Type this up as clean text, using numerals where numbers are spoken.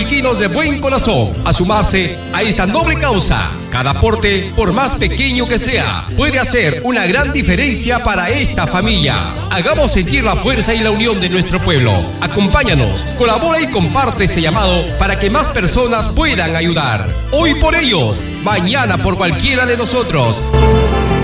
de buen corazón a sumarse a esta noble causa. Cada aporte, por más pequeño que sea, puede hacer una gran diferencia para esta familia. Hagamos sentir la fuerza y la unión de nuestro pueblo. Acompáñanos, colabora y comparte este llamado para que más personas puedan ayudar. Hoy por ellos, mañana por cualquiera de nosotros.